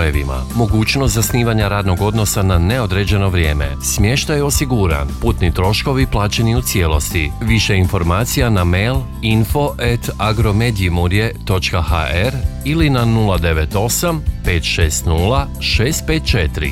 brojevima, mogućnost zasnivanja radnog odnosa na neodređeno vrijeme, smještaj je osiguran, putni troškovi plaćeni u cijelosti. Više informacija na mail info@agromedjimurje.hr ili na 098 560 654.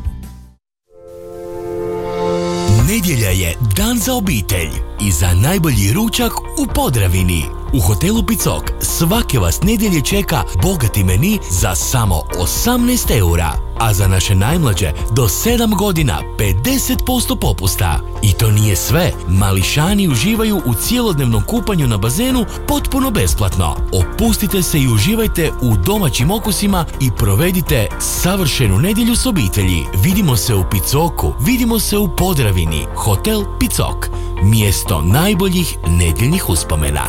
Nedjelja je dan za obitelj i za najbolji ručak u Podravini. U hotelu Picok svake vas nedjelje čeka bogati meni za samo 18 eura, a za naše najmlađe do 7 godina 50% popusta. I to nije sve, mališani uživaju u cjelodnevnom kupanju na bazenu potpuno besplatno. Opustite se i uživajte u domaćim okusima i provedite savršenu nedjelju s obitelji. Vidimo se u Picoku, vidimo se u Podravini. Hotel Picok, mjesto najboljih nedjeljnih uspomena.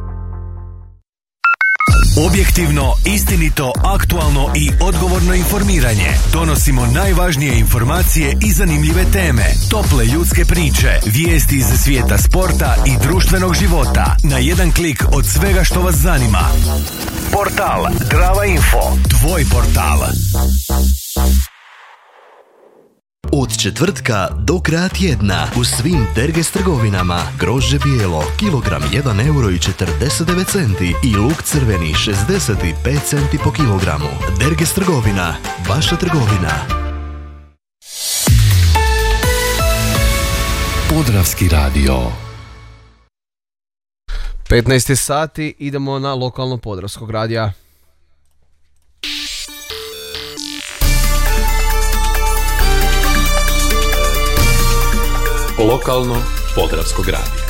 Objektivno, istinito, aktualno i odgovorno informiranje. Donosimo najvažnije informacije i zanimljive teme. Tople ljudske priče, vijesti iz svijeta sporta i društvenog života. Na jedan klik od svega što vas zanima. Portal Drava Info. Tvoj portal. Od četvrtka do kraja tjedna u svim Derges trgovinama grožđe bijelo kilogram 1,49 € i luk crveni 65 centi po kilogramu. Derges trgovina, vaša trgovina. Podravski radio. 15 sati, idemo na lokalno Podravskog radija. Lokalno Podravskog radija.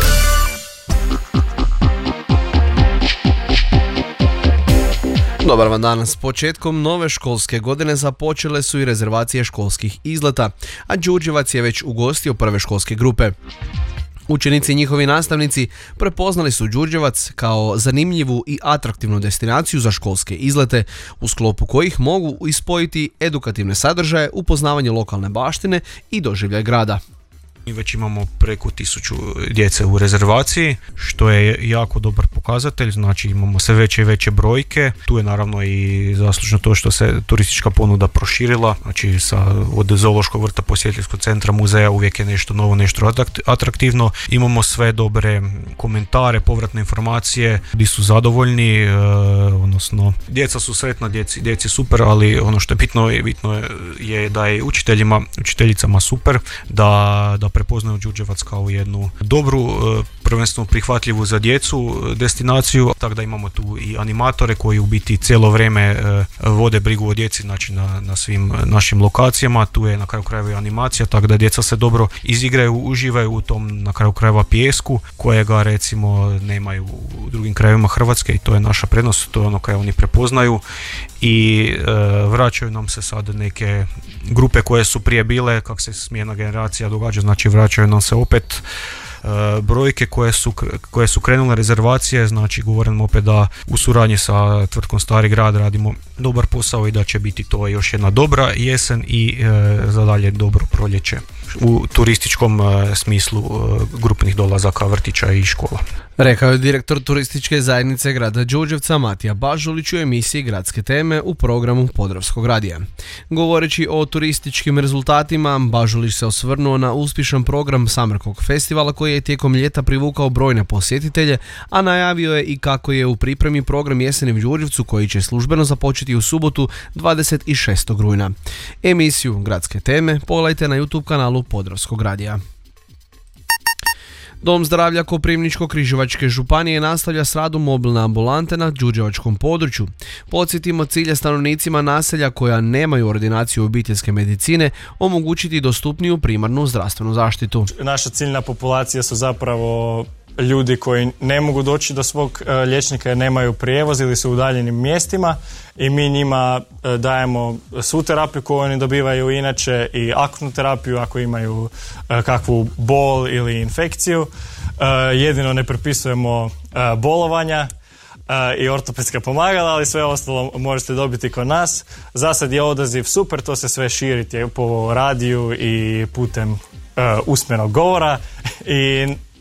Dobar vam dan. S početkom nove školske godine započele su i rezervacije školskih izleta, a Đurđevac je već ugostio prve školske grupe. Učenici i njihovi nastavnici prepoznali su Đurđevac kao zanimljivu i atraktivnu destinaciju za školske izlete, u sklopu kojih mogu ispojiti edukativne sadržaje, upoznavanje lokalne baštine i doživljaj grada. Mi već imamo preko 1000 djece u rezervaciji, što je jako dobar pokazatelj, znači imamo sve veće i veće brojke. Tu je naravno i zaslužno to što se turistička ponuda proširila, znači od zoološkog vrta, posjetiteljskog centra, muzeja uvijek je nešto novo, nešto atraktivno. Imamo sve dobre komentare, povratne informacije, ljudi su zadovoljni, odnosno djeca su sretna, djeci super, ali ono što je bitno je da je učiteljicama super, da prepoznaju Đurđevac kao jednu dobru, prvenstveno prihvatljivu za djecu destinaciju, tako da imamo tu i animatore koji u biti cijelo vrijeme vode brigu o djeci, znači na svim našim lokacijama. Tu je na kraju krajeva i animacija, tako da djeca se dobro izigraju, uživaju u tom na kraju krajeva pijesku, kojega recimo nemaju u drugim krajevima Hrvatske, i to je naša prednost, to je ono kaj oni prepoznaju. I vraćaju nam se sad neke grupe koje su prije bile, kako se smjena generacija događa, znači vraćaju nam se opet brojke koje su krenule rezervacije, znači govorim opet da u suradnji sa tvrtkom Stari grad radimo dobar posao i da će biti to još jedna dobra jesen i za dalje dobro proljeće u turističkom smislu grupnih dolazaka vrtića i škola. Rekao je direktor turističke zajednice grada Đurđevca Matija Bažulić u emisiji Gradske teme u programu Podravskog radija. Govoreći o turističkim rezultatima, Bažulić se osvrnuo na uspješan program Samrkog festivala koji je tijekom ljeta privukao brojne posjetitelje, a najavio je i kako je u pripremi program Jeseni u Đurđevcu koji će službeno započeti u subotu 26. rujna. Emisiju Gradske teme pogledajte na YouTube kanalu Podravskog radija. Dom zdravlja Koprivničko-križevačke županije nastavlja s radom mobilne ambulante na đurđevačkom području. Podsjetimo, cilj je stanovnicima naselja koja nemaju ordinaciju obiteljske medicine omogućiti dostupniju primarnu zdravstvenu zaštitu. Naša ciljna populacija su zapravo ljudi koji ne mogu doći do svog liječnika jer nemaju prijevoz ili su u udaljenim mjestima, i mi njima dajemo svu terapiju koju oni dobivaju inače i akutnu terapiju ako imaju kakvu bol ili infekciju. Jedino ne prepisujemo bolovanja i ortopedska pomagala, ali sve ostalo možete dobiti kod nas. Za sad je odaziv super, to se sve širi po radiju i putem usmenog govora i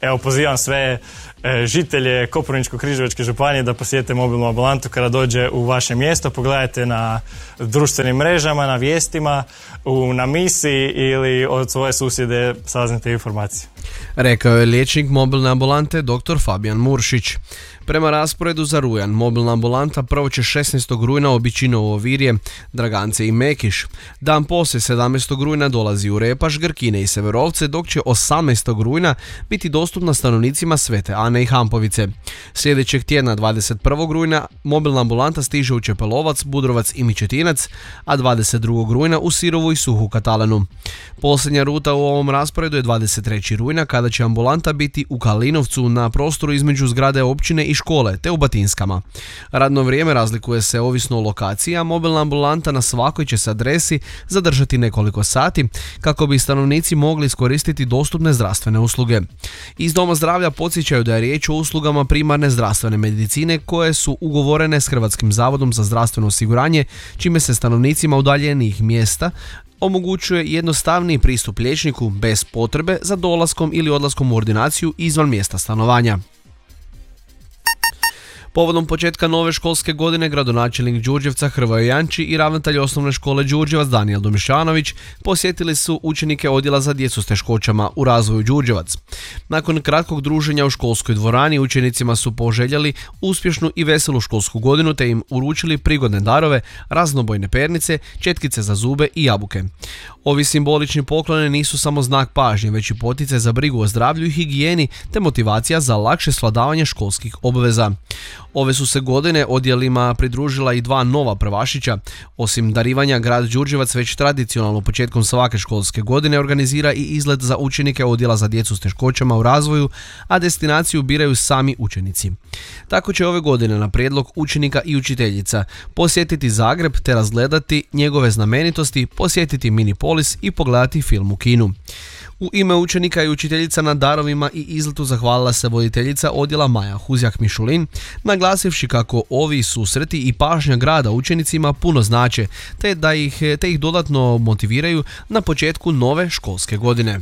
Evo, pozivam sve žitelje Koprivničko-križevačke županije da posjete mobilnu ambulantu kada dođe u vaše mjesto. Pogledajte na društvenim mrežama, na vijestima, na misiji ili od svoje susjede saznate informacije. Rekao je liječnik mobilne ambulante dr. Fabijan Muršić. Prema rasporedu za rujan, mobilna ambulanta prvo će 16. rujna obići Novo Virje, Dragance i Mekiš. Dan poslije 17. rujna dolazi u Repaš, Grkine i Severovce, dok će 18. rujna biti dostupna stanovnicima Svete Ane i Hampovice. Sljedećeg tjedna 21. rujna mobilna ambulanta stiže u Čepelovac, Budrovac i Mičetinac, a 22. rujna u Sirovu i Suhu Katalenu. Posljednja ruta u ovom rasporedu je 23. rujna kada će ambulanta biti u Kalinovcu na prostoru između zgrade općine i škole te u Batinskama. Radno vrijeme razlikuje se ovisno o lokaciji, a mobilna ambulanta na svakoj će se adresi zadržati nekoliko sati kako bi stanovnici mogli iskoristiti dostupne zdravstvene usluge. Iz Doma zdravlja podsjećaju da je riječ o uslugama primarne zdravstvene medicine koje su ugovorene s Hrvatskim zavodom za zdravstveno osiguranje, čime se stanovnicima udaljenijih mjesta omogućuje jednostavniji pristup liječniku bez potrebe za dolaskom ili odlaskom u ordinaciju izvan mjesta stanovanja. Povodom početka nove školske godine gradonačelnik Đurđevca Hrvoje Janči i ravnatelj osnovne škole Đurđevac Danijel Domišljanović posjetili su učenike odjela za djecu s teškoćama u razvoju Đurđevac. Nakon kratkog druženja u školskoj dvorani učenicima su poželjeli uspješnu i veselu školsku godinu te im uručili prigodne darove, raznobojne pernice, četkice za zube i jabuke. Ovi simbolični pokloni nisu samo znak pažnje, već i poticaj za brigu o zdravlju i higijeni te motivacija za lakše svladavanje školskih obveza. Ove su se godine odjelima pridružila i dva nova prvašića. Osim darivanja, grad Đurđevac već tradicionalno početkom svake školske godine organizira i izlet za učenike odjela za djecu s teškoćama u razvoju, a destinaciju biraju sami učenici. Tako će ove godine na prijedlog učenika i učiteljica posjetiti Zagreb te razgledati njegove znamenitosti, posjetiti Minipolis i pogledati film u kinu. U ime učenika i učiteljica na darovima i izletu zahvalila se voditeljica odjela Maja Huzjak-Mišulin, naglasivši kako ovi susreti i pažnja grada učenicima puno znače, te ih dodatno motiviraju na početku nove školske godine.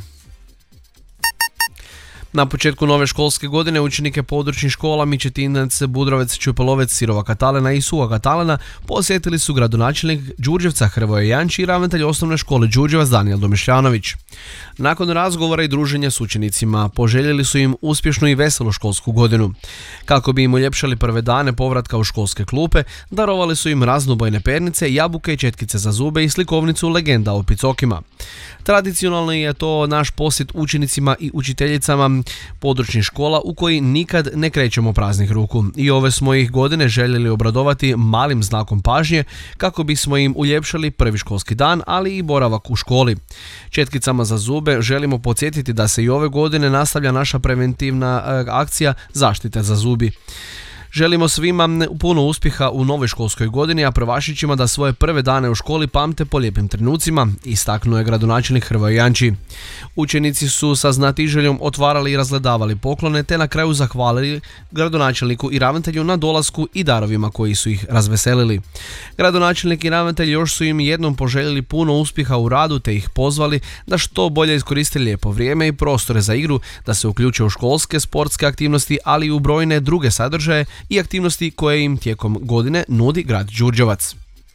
Na početku nove školske godine učenike područnih škola Mičetinac, Budrovec, Čepelovec, Sirova Katalena i Suha Katalena posjetili su gradonačelnik Đurđevca Hrvoje Janči i ravnatelj osnovne škole Đurđevac Danijel Domišljanović. Nakon razgovora i druženja s učenicima poželjeli su im uspješnu i veselu školsku godinu. Kako bi im uljepšali prve dane povratka u školske klupe, darovali su im raznobojne pernice, jabuke i četkice za zube i slikovnicu Legenda o Picokima. Tradicionalno je to naš posjet učenicima i učiteljicama područnih škola u koji nikad ne krećemo praznih ruku i ove smo ih godine željeli obradovati malim znakom pažnje kako bismo im uljepšali prvi školski dan, ali i boravak u školi. Četkicama za zube želimo podsjetiti da se i ove godine nastavlja naša preventivna akcija zaštite za zubi. Želimo svima puno uspjeha u novoj školskoj godini, a prvašićima da svoje prve dane u školi pamte po lijepim trenucima, istaknuo je gradonačelnik Hrvoje Janči. Učenici su sa znatiželjom otvarali i razgledavali poklone, te na kraju zahvalili gradonačelniku i ravnatelju na dolasku i darovima koji su ih razveselili. Gradonačelnik i ravnatelj još su im jednom poželjeli puno uspjeha u radu, te ih pozvali da što bolje iskoriste lijepo vrijeme i prostore za igru, da se uključe u školske, sportske aktivnosti, ali i u brojne druge sadržaje i aktivnosti koje im tijekom godine nudi grad Đurđevac.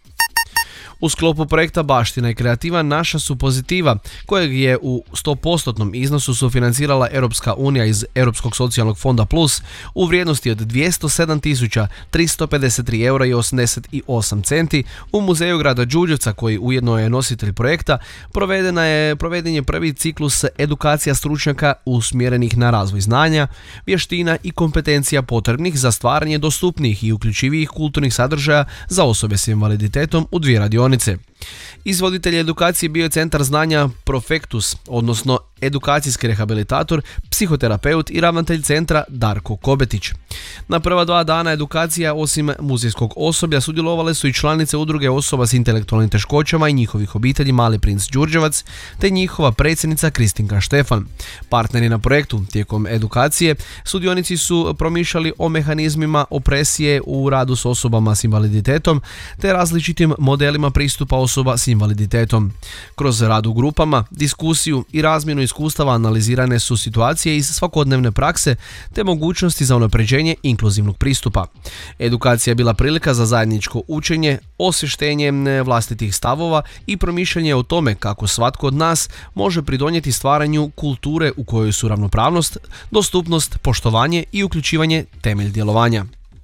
U sklopu projekta Baština i kreativa naša su pozitiva, kojeg je u 100% iznosu sufinancirala Europska unija iz Europskog socijalnog fonda Plus u vrijednosti od 207.353 eura i 88 centi u muzeju grada Đurđevca, koji ujedno je nositelj projekta. Proveden je prvi ciklus edukacija stručnjaka usmjerenih na razvoj znanja, vještina i kompetencija potrebnih za stvaranje dostupnijih i uključivijih kulturnih sadržaja za osobe s invaliditetom u dvije radionice. Izvoditelj edukacije bio je Centar znanja Profektus, odnosno edukacijski rehabilitator, psihoterapeut i ravnatelj centra Darko Kobetić. Na prva 2 dana edukacija osim muzejskog osoblja sudjelovale su i članice udruge osoba s intelektualnim teškoćama i njihovih obitelji Mali princ Đurđevac, te njihova predsjednica Kristinka Štefan. Partneri na projektu tijekom edukacije sudionici su promišljali o mehanizmima opresije u radu s osobama s invaliditetom te različitim modelima pristupa osoba s invaliditetom. Kroz rad u grupama, diskusiju i razmjenu iskustava analizirane su situacije iz svakodnevne prakse te mogućnosti za unapređenje inkluzivnog pristupa. Edukacija je bila prilika za zajedničko učenje, osvještenje vlastitih stavova i promišljanje o tome kako svatko od nas može pridonijeti stvaranju kulture u kojoj su ravnopravnost, dostupnost, poštovanje i uključivanje temelj djelovanja.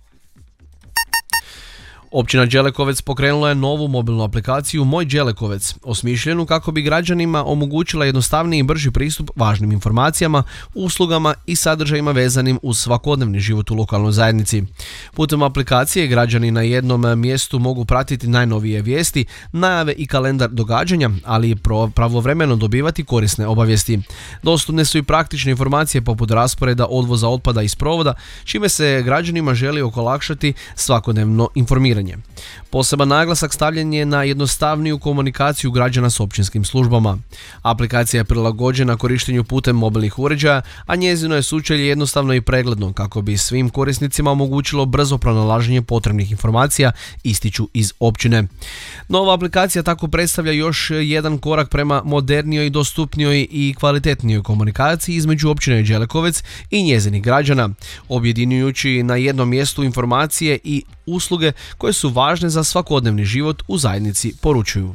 Općina Đelekovec pokrenula je novu mobilnu aplikaciju Moj Đelekovec, osmišljenu kako bi građanima omogućila jednostavniji i brži pristup važnim informacijama, uslugama i sadržajima vezanim uz svakodnevni život u lokalnoj zajednici. Putem aplikacije građani na jednom mjestu mogu pratiti najnovije vijesti, najave i kalendar događanja, ali i pravovremeno dobivati korisne obavijesti. Dostupne su i praktične informacije poput rasporeda odvoza otpada iz provoda, čime se građanima želi olakšati svakodnevno informiranje. Poseban naglasak stavljen je na jednostavniju komunikaciju građana s općinskim službama. Aplikacija je prilagođena korištenju putem mobilnih uređaja, a njezino je sučelje jednostavno i pregledno kako bi svim korisnicima omogućilo brzo pronalaženje potrebnih informacija, ističu iz općine. Nova aplikacija tako predstavlja još jedan korak prema modernijoj, dostupnijoj i kvalitetnijoj komunikaciji između općine Đelekovec i njezinih građana, objedinjujući na jednom mjestu informacije i usluge koje su važne za svakodnevni život u zajednici, poručuju.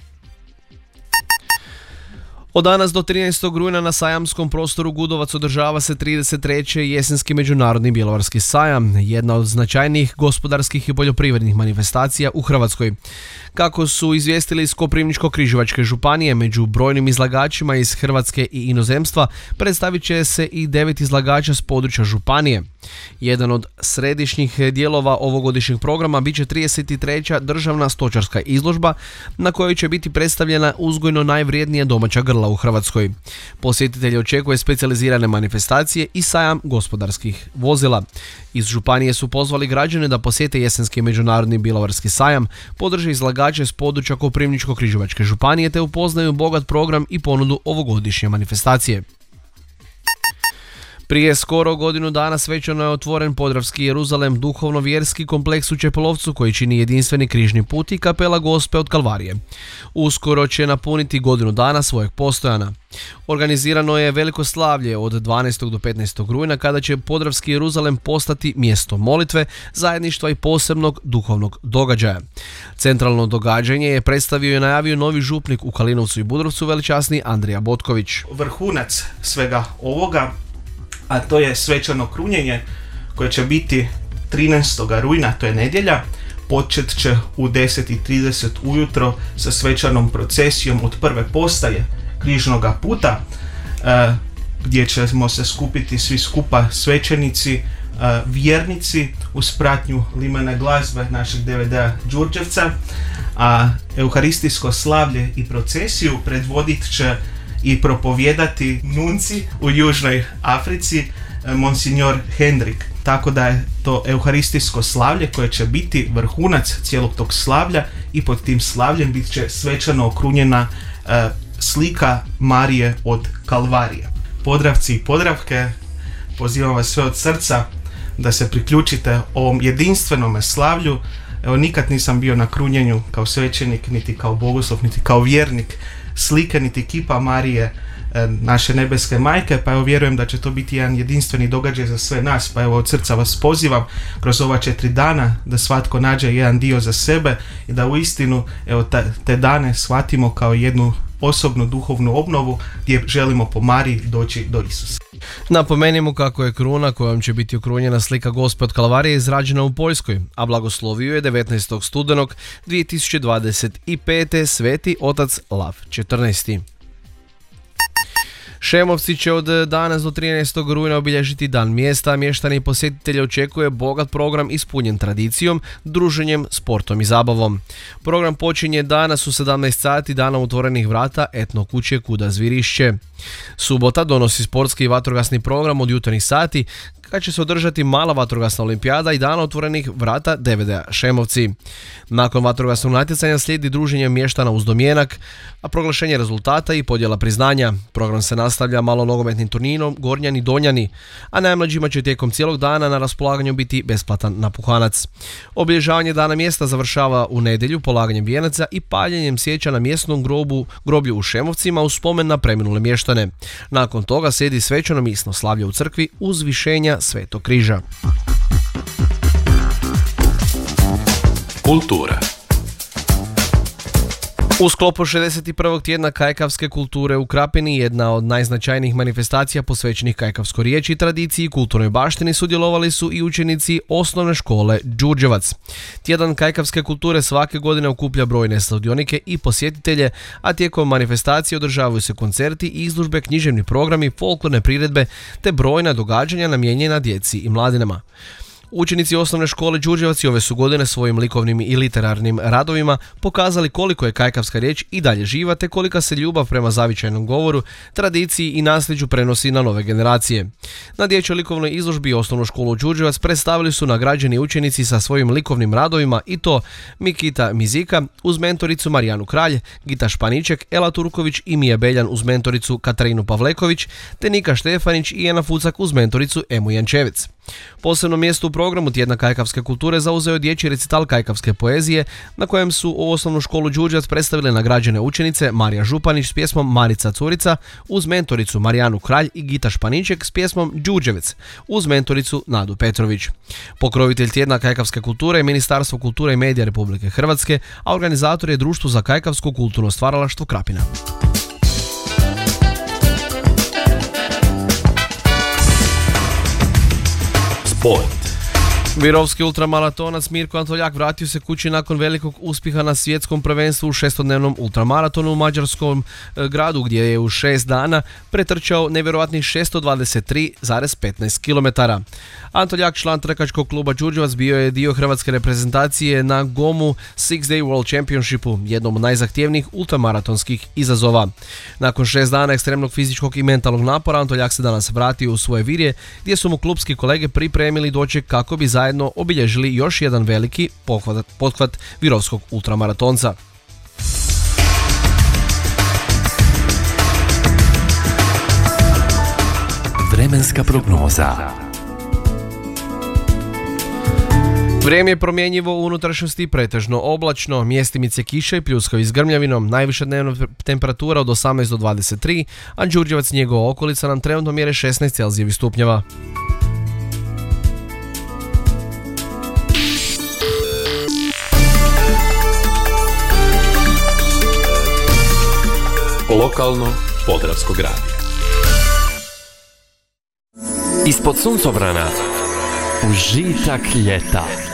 Od danas do 13. rujna na sajamskom prostoru Gudovac održava se 33. jesenski međunarodni bjelovarski sajam, jedna od značajnijih gospodarskih i poljoprivrednih manifestacija u Hrvatskoj. Kako su izvijestili iz Koprivničko-križevačke županije, među brojnim izlagačima iz Hrvatske i inozemstva predstavit će se i 9 izlagača s područja županije. Jedan od središnjih dijelova ovogodišnjeg programa bit će 33. državna stočarska izložba na kojoj će biti predstavljena uzgojno najvrijednija domaća grla u Hrvatskoj. Posjetitelji očekuje specijalizirane manifestacije i sajam gospodarskih vozila. Iz županije su pozvali građane da posjete jesenski međunarodni bjelovarski sajam, podrže izlagače s područja Koprivničko-križevačke županije te upoznaju bogat program i ponudu ovogodišnje manifestacije. Prije skoro godinu dana svečano je otvoren Podravski Jeruzalem, duhovno-vjerski kompleks u Čepelovcu koji čini jedinstveni križni put i kapela Gospe od Kalvarije. Uskoro će napuniti godinu dana svojeg postojana. Organizirano je veliko slavlje od 12. do 15. rujna kada će Podravski Jeruzalem postati mjesto molitve, zajedništva i posebnog duhovnog događaja. Centralno događanje je predstavio i najavio novi župnik u Kalinovcu i Budrovcu, veličasni Andrija Botković. Vrhunac svega ovoga, a to je svečano krunjenje koje će biti 13. rujna, to je nedjelja, počet će u 10:30 ujutro sa svečanom procesijom od prve postaje križnoga puta, gdje ćemo se skupiti svi skupa svećenici, vjernici uz pratnju limene glazbe našeg DVD-a Đurđevca, a euharistijsko slavlje i procesiju predvodit će i propovijedati nunci u Južnoj Africi, monsignor Hendrik. Tako da je to euharistijsko slavlje koje će biti vrhunac cijelog tog slavlja i pod tim slavljem bit će svečano okrunjena slika Marije od Kalvarije. Podravci i Podravke, pozivam vas sve od srca da se priključite ovom jedinstvenome slavlju. Evo, nikad nisam bio na krunjenju kao svećenik, niti kao bogoslov, niti kao vjernik slike, niti kipa Marije, naše nebeske majke, pa evo vjerujem da će to biti jedan jedinstveni događaj za sve nas, pa evo od srca vas pozivam kroz ova 4 dana da svatko nađe jedan dio za sebe i da uistinu evo te dane shvatimo kao jednu osobnu duhovnu obnovu gdje želimo po Mariji doći do Isusa. Napomenimo kako je kruna kojom će biti okrunjena slika Gospe od Kalvarije izrađena u Poljskoj, a blagoslovio je 19. studenog 2025. sveti otac Lav 14. Šemovci će od danas do 13. rujna obilježiti dan mjesta. Mještani i posjetitelji očekuje bogat program ispunjen tradicijom, druženjem, sportom i zabavom. Program počinje danas u 17 sati, dana otvorenih vrata etno kuće Kuda Zvirišće. Subota donosi sportski i vatrogasni program od jutarnjih sati kad će se održati mala vatrogasna olimpijada i dan otvorenih vrata DVD-a Šemovci. Nakon vatrogasnog natjecanja slijedi druženje mještana uz domjenak, a proglašenje rezultata i podjela priznanja. Program se nastavlja malo nogometnim turnirom Gornjani Donjani, a najmlađima će tijekom cijelog dana na raspolaganju biti besplatan napuhanac. Obilježavanje dana mjesta završava u nedjelju polaganjem vijenaca i paljenjem svijeća na mjesnom groblju u Šemovcima uz spomen na preminule mještane. Nakon toga slijedi svečano misno slavlje u crkvi uzvišenja Svetog križa. Kultura. U sklopu 61. tjedna kajkavske kulture u Krapini, jedna od najznačajnijih manifestacija posvećenih kajkavskoj riječi, tradiciji i kulturnoj baštini, sudjelovali su i učenici osnovne škole Đurđevac. Tjedan kajkavske kulture svake godine okuplja brojne sudionike i posjetitelje, a tijekom manifestacije održavaju se koncerti, izložbe, književni programi, folklorne priredbe te brojna događanja namijenjena djeci i mladinama. Učenici osnovne škole Đurđevac ove su godine svojim likovnim i literarnim radovima pokazali koliko je kajkavska riječ i dalje živa te kolika se ljubav prema zavičajnom govoru, tradiciji i nasljeđu prenosi na nove generacije. Na dječjoj likovnoj izložbi osnovnu školu Đurđevac predstavili su nagrađeni učenici sa svojim likovnim radovima i to Mikita Mizika uz mentoricu Marijanu Kralj, Gita Španiček, Ela Turković i Mija Beljan uz mentoricu Katarinu Pavleković te Nika Štefanić i Ena Fucak uz mentoricu Emu Jančevec. Posebno mjesto u programu Tjedna kajkavske kulture zauzeo je dječji recital kajkavske poezije na kojem su u osnovnu školu Đurđevac predstavile nagrađene učenice Marija Županić s pjesmom Marica Curica uz mentoricu Marijanu Kralj i Gita Španiček s pjesmom Đurđevec uz mentoricu Nadu Petrović. Pokrovitelj Tjedna kajkavske kulture je Ministarstvo kulture i medija Republike Hrvatske, a organizator je Društvo za kajkavsko kulturno stvaralaštvo Krapina. Sport. Virovski ultramaratonac Mirko Antoljak vratio se kući nakon velikog uspjeha na svjetskom prvenstvu u šestodnevnom ultramaratonu u mađarskom gradu gdje je u 6 dana pretrčao nevjerojatnih 623,15 km. Antoljak, član trkačkog kluba Đurđevac, bio je dio hrvatske reprezentacije na GOM-u Six Day World Championshipu, jednom od najzahtjevnijih ultramaratonskih izazova. Nakon 6 dana ekstremnog fizičkog i mentalnog napora, Antoljak se danas vratio u svoje virje gdje su mu klubski kolege pripremili doček kako bi zajedno obilježili još jedan veliki pothvat virovskog ultramaratonca. Vremenska prognoza. Vrijeme je promjenjivo u unutrašnjosti, pretežno oblačno, mjestimice kiše i pljuskaju s grmljavinom, najviša dnevna temperatura od 18 do 23, a Đurđevac i njegova okolica nam trenutno mjere 16 Celzijevih stupnjeva. Lokalno Podravskog radija. Ispod suncobrana užitak ljeta.